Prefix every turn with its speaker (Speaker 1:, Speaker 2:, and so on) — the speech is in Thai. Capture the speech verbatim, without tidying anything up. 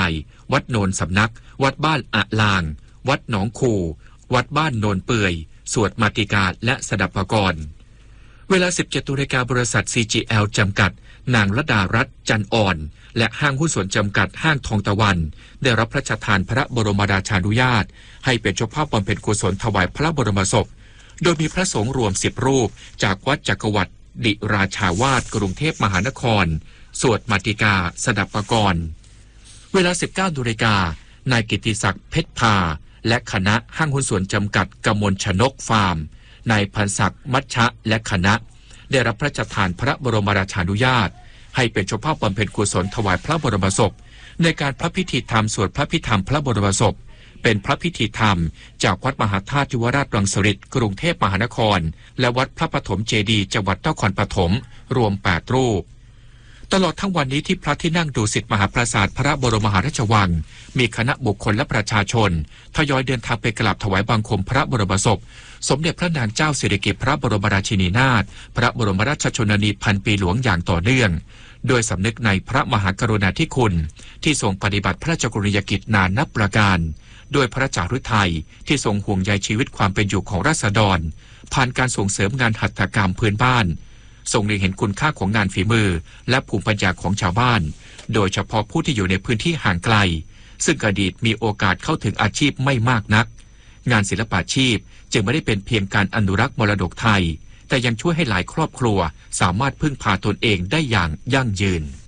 Speaker 1: วัดโนนสำนักวัดบ้านอะลางวัดหนองคูวัดบ้านโนนเปื่อยสวดมาติกาและสดับปกรณ์เวลา สิบเจ็ดนาฬิกาบริษัท ซี จี แอล จำกัดนางระดารัตน์จันอ่อนและห้างหุ้นส่วนจำกัดห้างทองตะวันได้รับพระราชทานพระบรมราชานุญาตให้เป็นเจ้าภาพบำเพ็ญกุศลถวายพระบรมศพโดยมีพระสงฆ์รวมสิบรูปจากวัดจักรวรรดิราชาวาสกรุงเทพมหานครสวดมาติกาสดับปกรณ์เวลา สิบเก้านาฬิกานายกิตติศักดิ์เพชรพาและคณะห้างหุ้นส่วนจำกัดกมลชนกฟาร์มนายพันศักดิ์มัชชะและคณะได้รับพระราชทานพระบรมราชานุญาตให้เป็นเจ้าภาพบำเพ็ญกุศลถวายพระบรมศพในการพระพิธีธรรมสวดพระพิธรรมพระบรมศพเป็นพระพิธีธรรมจากวัดมหาธาตุยุวราชรังสฤษฎ์กรุงเทพมหานครและวัดพระปฐมเจดีย์จังหวัดนครปฐมรวมแปดรูปตลอดทั้งวันนี้ที่พระที่นั่งดุสิตมหาปราสาทพระบรมมหาราชวังมีคณะบุคคลและประชาชนทยอยเดินทางไปกราบถวายบังคมพระบรมศพสมเด็จพระนางเจ้าสิริกิติ์พระบรมราชินีนาถพระบรมราชชนนีพันปีหลวงอย่างต่อเนื่องโดยสำนึกในพระมหากรุณาธิคุณที่ทรงปฏิบัติพระราชกรณียกิจนานนับประการด้วยพระจารุทัยที่ทรงห่วงใยชีวิตความเป็นอยู่ของราษฎรผ่านการส่งเสริมงานหัตถกรรมพื้นบ้านทรงเล็งเห็นคุณค่าของงานฝีมือและภูมิปัญญาของชาวบ้านโดยเฉพาะผู้ที่อยู่ในพื้นที่ห่างไกลซึ่งอดีตมีโอกาสเข้าถึงอาชีพไม่มากนักงานศิลปาชีพจึงไม่ได้เป็นเพียงการอนุรักษ์มรดกไทยแต่ยังช่วยให้หลายครอบครัวสามารถพึ่งพาตนเองได้อย่างยั่งยืน